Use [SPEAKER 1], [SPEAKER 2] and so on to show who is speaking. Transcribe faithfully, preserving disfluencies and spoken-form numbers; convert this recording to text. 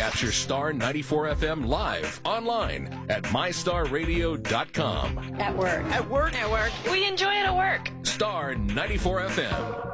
[SPEAKER 1] Capture Star ninety-four F M live online at my star radio dot com.
[SPEAKER 2] At work.
[SPEAKER 3] At work.
[SPEAKER 2] At work.
[SPEAKER 4] We enjoy it at work.
[SPEAKER 1] Star ninety-four F M.